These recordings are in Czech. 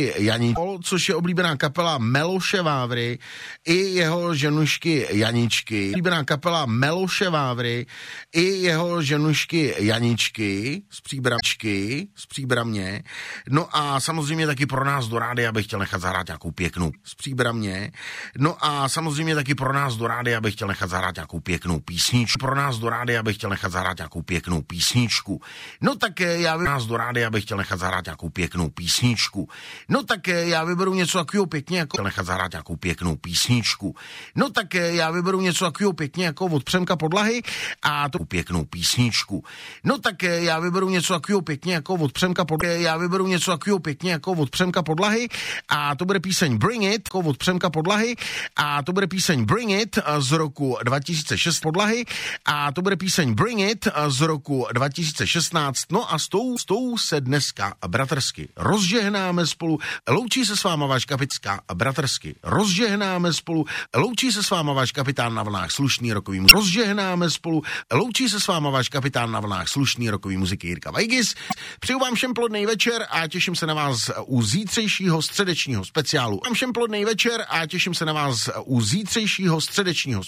ženušky což je oblíbená kapela Meloše Vávry i jeho ženušky Janičky. Oblíbená kapela Meloše Vávry i jeho ženušky Janičky z Příbramě. No a samozřejmě taky pro nás do rádia bych chtěl nechat zahrát nějakou pěknou z Příbramě. No a samozřejmě taky pro nás do rádia bych chtěl nechat zahrát nějakou pěknou písničku. Pro nás do rádia bych chtěl nechat zahrát nějakou pěknou písničku. No tak já nás do rádia bych chtěl nechat zahrát nějakou pěknou písničku. No tak já vyberu něco takového pěkně jako nechat zahrát nějakou pěknou písničku. No tak já vyberu něco takového pěkně jako od Přemka Podlahy a to pěknou písničku. No tak já vyberu něco takového pěkně jako od Přemka Podlahy. Já vyberu něco takového pěkně jako od Přemka Podlahy a to bude píseň Bring It jako od Přemka Podlahy a to bude píseň Bring It z roku 2006 Podlahy a to bude píseň Bring It z roku 2016. No a s tou se dneska bratrsky rozžehnáme spolu. Loučí se s váma váš kapitán bratrsky. Rozžehnáme spolu. Loučí se s váma váš kapitán na vlnách slušný rokový muziky. Rozžehnáme spolu. Loučí se s váma váš kapitán na vlnách slušný rokový muziky Jirka Vajgis. Přeju vám všem plodný večer a těším se na vás u zítřejšího středečního speciálu. Vám všem plodný večer a těším se na vás u zítřejšího středečního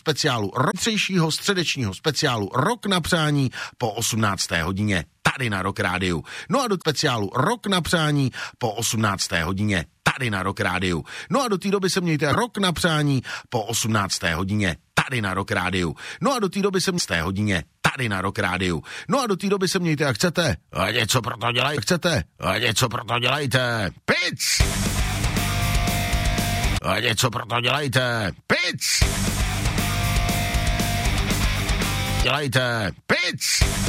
speciálu Rok na přání po 18. hodině tady na Rock Rádiu. No a do speciálu Rok na přání po 18. hodině tady na Rock Rádiu. No a do té doby se mějte Rok na přání po 18. hodině tady na Rock Rádiu. No a do té doby se mějte hodině tady na Rock Rádiu. No a do té doby se mějte jak chcete. A něco pro to dělejte. Chcete. A něco pro to dělejte. Pic! A něco pro to dělejte. Pic! Dělejte. Pic!